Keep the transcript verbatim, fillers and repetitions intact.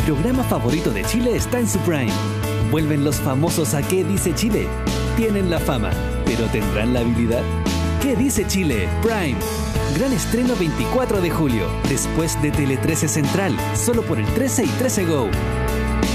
programa favorito de Chile está en su prime. Vuelven los famosos a ¿Qué dice Chile? Tienen la fama, pero ¿tendrán la habilidad? ¿Qué dice Chile? Prime. Gran estreno veinticuatro de julio, después de Tele trece Central, solo por el trece y trece Go.